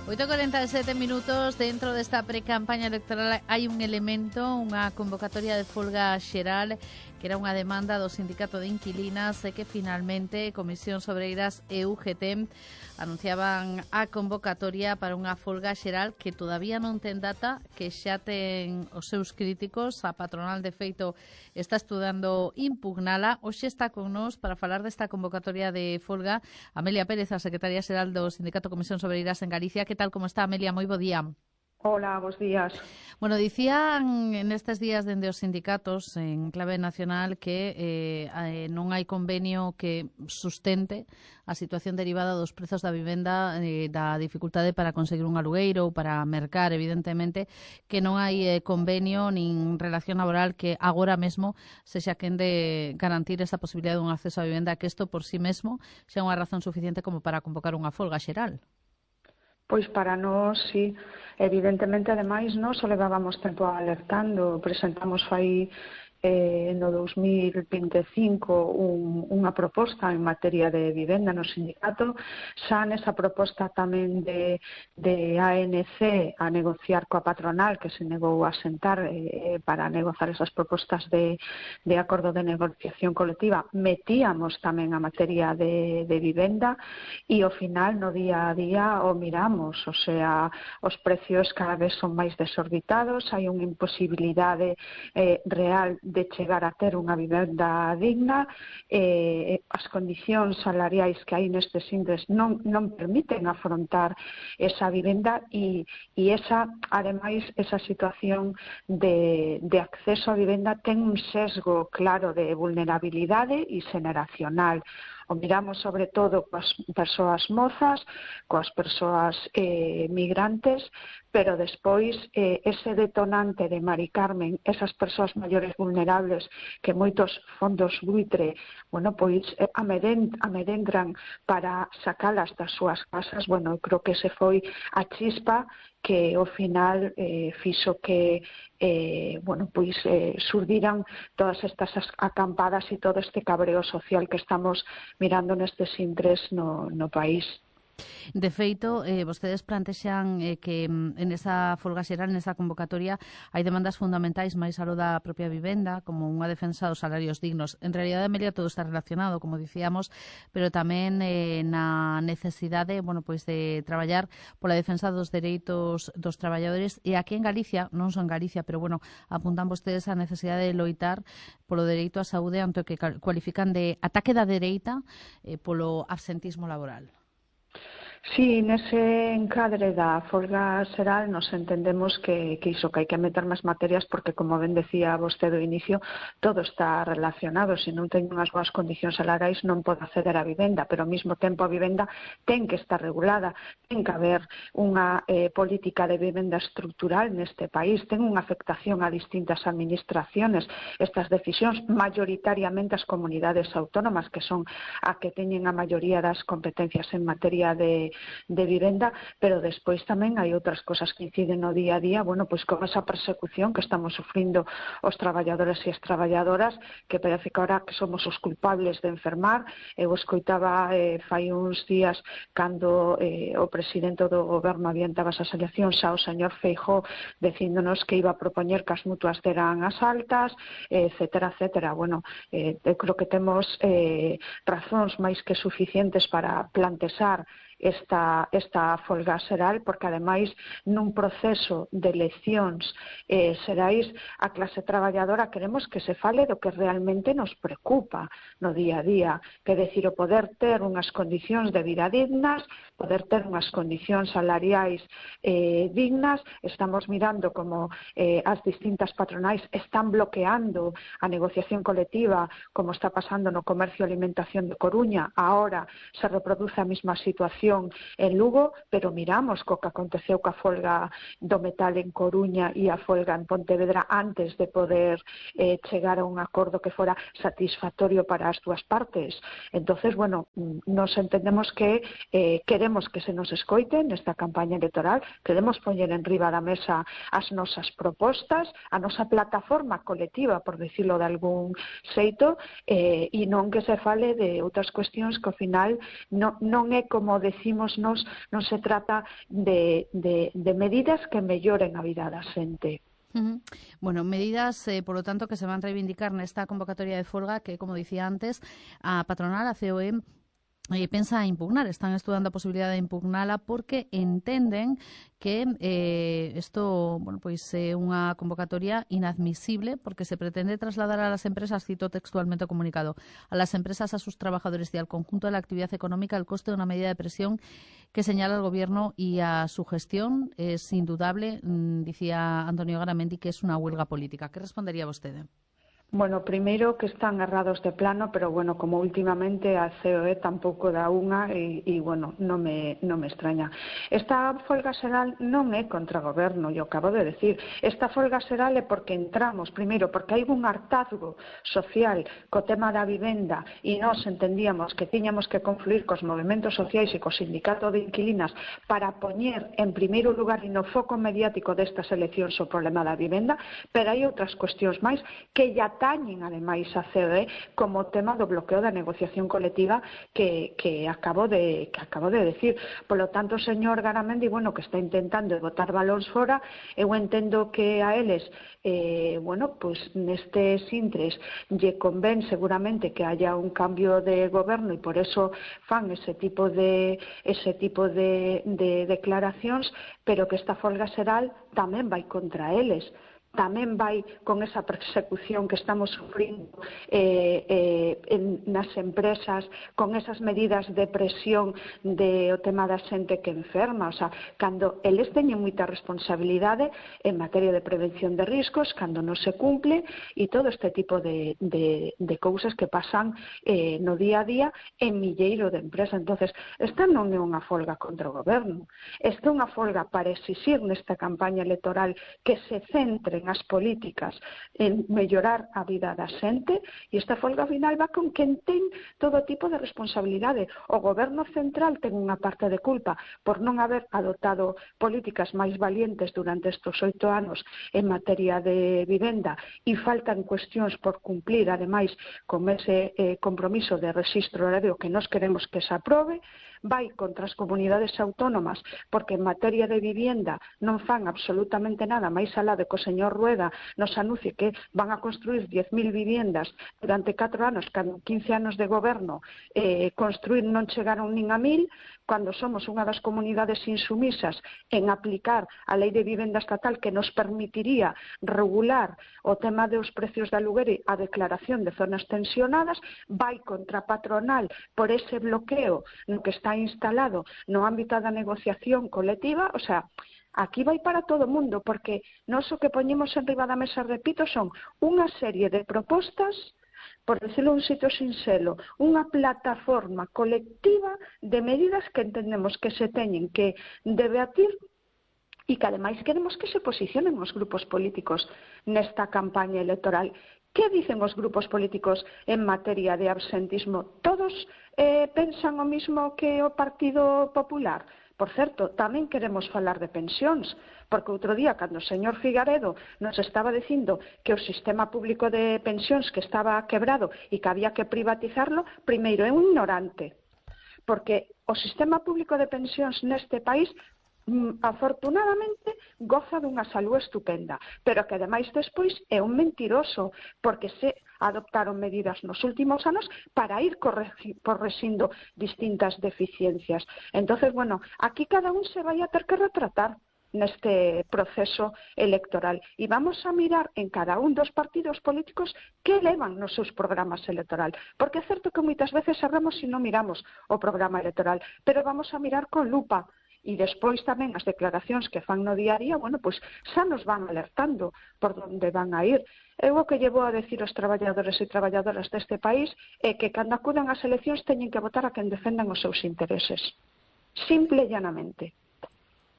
8:47 dentro desta pre-campaña electoral hai un elemento, unha convocatoria de folga xeral que era unha demanda do Sindicato de Inquilinas e que finalmente Comisión Sobreiras e UGT anunciaban a convocatoria para unha folga xeral que todavía non ten data, que xa ten os seus críticos. A patronal de feito está estudando impugnala. Hoxe está con nós para falar desta convocatoria de folga Amelia Pérez, a secretaria xeral do Sindicato Comisión Sobreiras en Galicia. Que tal, como está, Amelia? Moi bo día. Hola, bos días. Bueno, dicían nestes días dende os sindicatos en clave nacional que non hai convenio que sustente a situación derivada dos prezos da vivenda, da dificultade para conseguir un alugueiro ou para mercar, evidentemente, que non hai convenio nin relación laboral que agora mesmo sexa quen de garantir esa posibilidade dun acceso á vivenda, que isto por sí mesmo xa unha razón suficiente como para convocar unha folga xeral. Pois para nós, sí. Evidentemente, ademais, nós o levábamos tempo alertando. Presentamos fai no 2025 unha proposta en materia de vivenda no sindicato. Xa nesa proposta tamén de ANC a negociar coa patronal, que se negou a sentar para negociar esas propostas de acordo de negociación colectiva, metíamos tamén a materia de vivenda e ao final no día a día o miramos, o sea, os precios cada vez son máis desorbitados, hai unha imposibilidade real de chegar a ter unha vivenda digna, as condicións salariais que hai nestes índices non permiten afrontar esa vivenda e esa, ademais, esa situación de acceso a vivenda ten un sesgo claro de vulnerabilidade e xeneracional. O miramos sobre todo coas persoas mozas, coas persoas migrantes, pero despois ese detonante de Mari Carmen, esas persoas maiores vulnerables que moitos fondos buitre, bueno, pois amedentran para sacalas das súas casas, bueno, creo que se foi a chispa que ao final fixo que surdiran todas estas acampadas e todo este cabreo social que estamos mirando nestes intres no país. De feito, vostedes plantexan que en esa folga xeral, nesa convocatoria, hai demandas fundamentais máis aló da propia vivenda, como unha defensa dos salarios dignos. En realidade, Amelia, todo está relacionado, como dicíamos, pero tamén na necesidade, de traballar pola defensa dos dereitos dos traballadores, e aquí en Galicia, non son Galicia, pero apuntan vostedes a necesidade de loitar polo dereito á saúde ante o que cualifican de ataque da dereita polo absentismo laboral. Sí, nese encadre da folga xeral nos entendemos que iso, que hai que meter máis materias porque, como ben decía vostede ao inicio, todo está relacionado. Se non ten unhas boas condicións salariais non pode acceder á vivenda, pero ao mesmo tempo a vivenda ten que estar regulada, ten que haber unha política de vivenda estructural neste país, ten unha afectación a distintas administraciones. Estas decisións, maioritariamente as comunidades autónomas, que son a que teñen a maioría das competencias en materia de vivenda, pero despois tamén hai outras cosas que inciden no día a día, pois con esa persecución que estamos sufrindo os traballadores e as traballadoras, que parece que ahora que somos os culpables de enfermar. Eu escoitaba fai uns días cando o presidente do goberno adiantaba esas eleccións ao señor Feijóo dicíndonos que iba a propoñer que as mutuas deran as altas, etcétera, etcétera. Eu creo que temos razóns máis que suficientes para plantexar esta folga xeral, porque ademais nun proceso de eleccións xerais a clase traballadora queremos que se fale do que realmente nos preocupa no día a día, que é dicir, o poder ter unhas condicións de vida dignas, poder ter unhas condicións salariais dignas. Estamos mirando como as distintas patronais están bloqueando a negociación colectiva, como está pasando no comercio e alimentación de Coruña. Ahora se reproduce a mesma situación en Lugo, pero miramos co que aconteceu ca folga do metal en Coruña e a folga en Pontevedra antes de poder chegar a un acordo que fora satisfactorio para as dúas partes. Entonces, nos entendemos que queremos que se nos escoite nesta campaña electoral, queremos poñer en riba da mesa as nosas propostas, a nosa plataforma colectiva, por dicilo de algún xeito, e non que se fale de outras cuestións que ao final non é como decir decimos nos, non se trata de medidas que melloren a vida da xente. Bueno, medidas, por lo tanto, que se van a reivindicar nesta convocatoria de folga que, como dicía antes, a patronal, a COE, pensa impugnar, están estudando a posibilidade de impugnala porque entenden que isto, bueno, pois é unha convocatoria inadmisible porque se pretende trasladar a las empresas, cito textualmente o comunicado, a las empresas, a sus trabajadores y al conjunto de la actividad económica el coste de una medida de presión que señala el Gobierno y a su gestión. Es indudable, dicía Antonio Garamendi, que es una huelga política. ¿Qué respondería vostede? Bueno, primeiro que están errados de plano, pero bueno, como últimamente a COE tampouco dá unha e bueno, non me extraña. Esta folga xeral non é contra o goberno, e o acabo de decir. Esta folga xeral é porque entramos, primeiro, porque hai un hartazgo social co tema da vivenda e nós entendíamos que tiñamos que confluir cos movimentos sociais e co sindicato de inquilinas para poñer en primeiro lugar e no foco mediático destas eleccións o problema da vivenda, pero hai outras cuestións máis que ya atañen ademais a COE como o tema do bloqueo da negociación colectiva que acabo de decir. Por lo tanto, o señor Garamendi, bueno, que está intentando botar balóns fora, eu entendo que a eles bueno, pues nestes intres lle convén seguramente que haya un cambio de goberno e por eso fan ese tipo de declaracións, pero que esta folga xeral tamén vai contra eles. Tamén vai con esa persecución que estamos sufrindo nas empresas, con esas medidas de presión de o tema da xente que enferma. O sea, cando eles teñen moita responsabilidade en materia de prevención de riscos, cando non se cumple e todo este tipo de cousas que pasan no día a día en milleiro de empresas. Entonces, esta non é unha folga contra o goberno, esta é unha folga para exixir nesta campaña electoral que se centren as políticas en mellorar a vida da xente e esta folga final va con quen ten todo tipo de responsabilidade. O goberno central ten unha parte de culpa por non haber adoptado políticas máis valientes durante estes 8 anos en materia de vivenda e faltan cuestións por cumplir ademais con ese compromiso de rexistro horario que nós queremos que se aprobe. Vai contra as comunidades autónomas porque en materia de vivienda non fan absolutamente nada, máis alá de que o señor Rueda nos anuncie que van a construir 10.000 viviendas durante 4 anos, cando 15 anos de goberno construir non chegaron nin a 1.000, cando somos unha das comunidades insumisas en aplicar a lei de vivenda estatal que nos permitiría regular o tema dos precios de aluguer e a declaración de zonas tensionadas, vai contra a patronal por ese bloqueo no que está instalado no ámbito da negociación colectiva. O sea, aquí vai para todo o mundo, porque nós o que poñemos en riba da mesa, repito, son unha serie de propostas, por decirlo un sitio sinxelo, unha plataforma colectiva de medidas que entendemos que se teñen que debatir e que ademais queremos que se posicionen os grupos políticos nesta campaña electoral. Que dicen os grupos políticos en materia de absentismo? Todos pensan o mismo que o Partido Popular? Por certo, tamén queremos falar de pensións, porque outro día, cando o señor Figaredo nos estaba dicindo que o sistema público de pensións que estaba quebrado e que había que privatizarlo, primeiro é un ignorante, porque o sistema público de pensións neste país afortunadamente goza dunha salud estupenda, pero que ademais despois é un mentiroso, porque se adoptaron medidas nos últimos anos para ir correxindo distintas deficiencias. Entonces, bueno, aquí cada un se vai a ter que retratar neste proceso electoral e vamos a mirar en cada un dos partidos políticos que levan nos seus programas electoral, porque é certo que moitas veces sabremos se non miramos o programa electoral, pero vamos a mirar con lupa. E despois tamén as declaracións que fan no día a día, bueno, pois xa nos van alertando por onde van a ir. Eu o que llevo a decir aos traballadores e traballadoras deste país é que cando acudan ás eleccións teñen que votar a quen defendan os seus intereses. Simple e llanamente.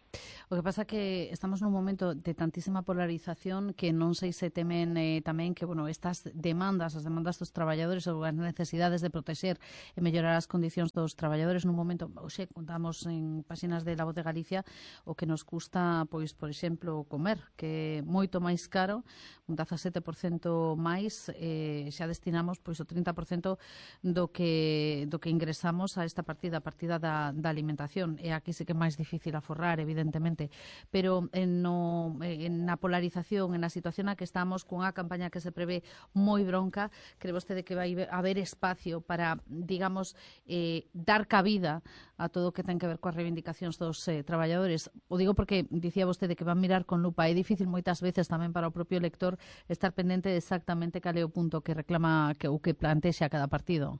O que pasa que estamos nun momento de tantísima polarización que non sei se temen tamén que, bueno, estas demandas, as demandas dos traballadores ou as necesidades de protexer e mellorar as condicións dos traballadores nun momento, hoxe contamos en páxinas de La Voz de Galicia o que nos custa, pois, por exemplo, comer, que é moito máis caro, un 17% máis, xa destinamos pois o 30% do que ingresamos a esta partida, a partida da alimentación. E aquí sí que é máis difícil aforrar, evidentemente, pero na polarización, na situación na que estamos, cunha campaña que se prevé moi bronca, cree vostede que vai haber espacio para, digamos, dar cabida a todo o que ten que ver coas reivindicacións dos traballadores? O digo porque dicía vostede que van mirar con lupa. É difícil moitas veces tamén para o propio elector estar pendente de exactamente cal é o punto que reclama ou que plantexa cada partido.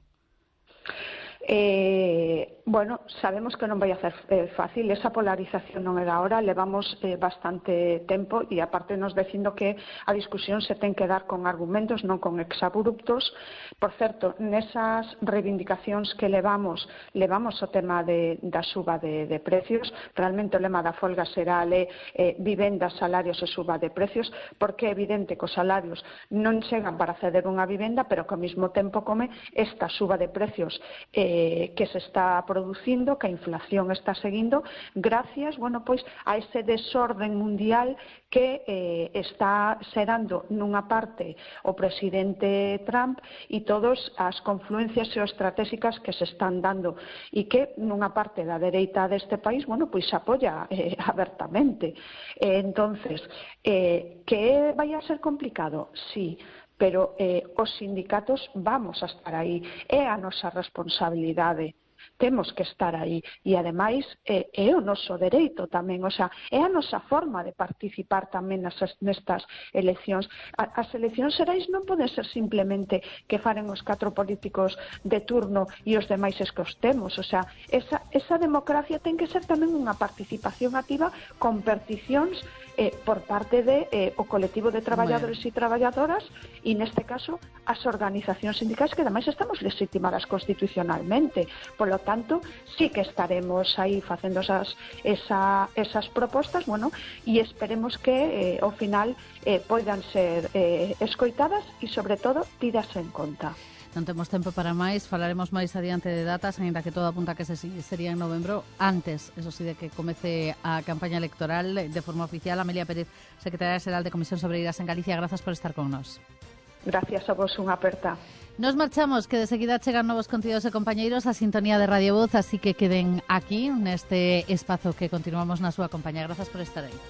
Bueno, sabemos que non vai a ser fácil, esa polarización non é da hora, levamos bastante tempo e aparte nos dicindo que a discusión se ten que dar con argumentos, non con exabruptos. Por certo, nesas reivindicacións que levamos o tema da suba de precios, realmente o lema da folga xeral é vivendas, salarios e suba de precios, porque é evidente que os salarios non chegan para ceder unha vivenda, pero que ao mesmo tempo come esta suba de precios que se está producindo, que a inflación está seguindo, gracias, bueno, pois a ese desorden mundial que está xerando nunha parte o presidente Trump e todas as confluencias xeoestratégicas que se están dando e que nunha parte da dereita deste país, bueno, pois apoia abertamente. Entonces, que vai a ser complicado? Sí, pero os sindicatos vamos a estar aí, é a nosa responsabilidade, temos que estar aí e ademais é o noso dereito tamén, o sea, é a nosa forma de participar tamén nestas eleccións. As eleccións xerais non poden ser simplemente que faren os 4 políticos de turno e os demais es que os temos, o sea, esa democracia ten que ser tamén unha participación activa con peticións por parte o colectivo de traballadores e traballadoras e neste caso as organizacións sindicais que ademais estamos legitimadas constitucionalmente. Por lo tanto, sí que estaremos aí facendo esas propostas, bueno, e esperemos que ao final poidan ser escoitadas e sobre todo tidas en conta. Non temos tempo para máis, falaremos máis adiante de datas, ainda que todo apunta que sería en novembro, antes, eso sí, de que comece a campaña electoral de forma oficial. Amelia Pérez, secretaria xeral de Comisión Sobreiras en Galicia, grazas por estar con nós. Gracias a vos, unha aperta. Nos marchamos, que de seguida chegan novos contidos e compañeiros a sintonía de Radio Voz, así que queden aquí, neste espazo que continuamos na súa compañía. Grazas por estar aí.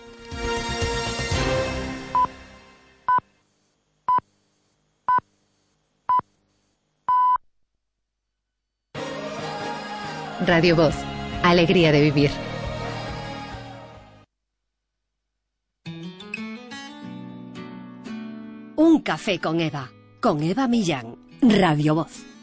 Radio Voz, alegría de vivir. Un café con Eva Millán, Radio Voz.